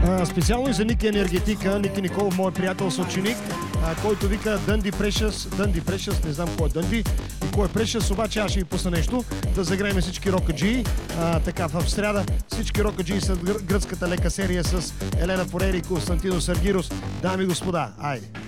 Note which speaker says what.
Speaker 1: Специално и за Ники Енергетика. Ники Николов, мой приятел, съученик, който вика Дънди Прешъс, не знам кой е Дънди и кой е Прешъс, обаче аз ще ви пусна нещо, да загреем всички рокаджии. Така, в сряда всички рокаджии са гръцката лека серия с Елена Форери и Константинос Аргирос. Дами и господа, айде!